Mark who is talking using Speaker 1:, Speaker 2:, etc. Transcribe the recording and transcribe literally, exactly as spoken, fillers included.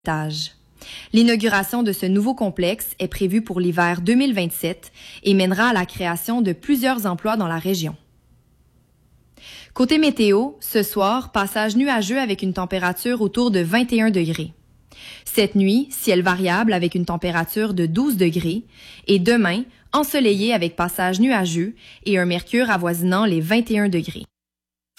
Speaker 1: étages. L'inauguration de ce nouveau complexe est prévue pour l'hiver deux mille vingt-sept et mènera à la création de plusieurs emplois dans la région. Côté météo, ce soir, passage nuageux avec une température autour de vingt et un degrés. Cette nuit, ciel variable avec une température de douze degrés et demain, ensoleillé avec passage nuageux et un mercure avoisinant les vingt et un degrés.